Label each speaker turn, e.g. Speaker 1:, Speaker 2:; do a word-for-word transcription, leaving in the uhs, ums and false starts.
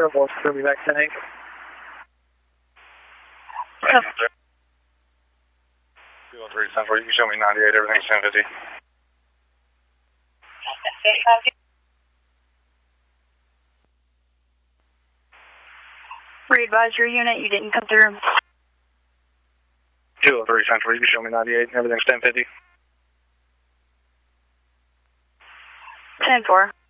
Speaker 1: Airborne, screw me back ten eight.
Speaker 2: Right, two one three, ten four, you can show me ninety-eight, everything's ten fifty.
Speaker 3: Re-advise your unit, you didn't come through.
Speaker 2: two oh three, ten four, you can show me ninety-eight, everything's ten fifty.
Speaker 3: ten four.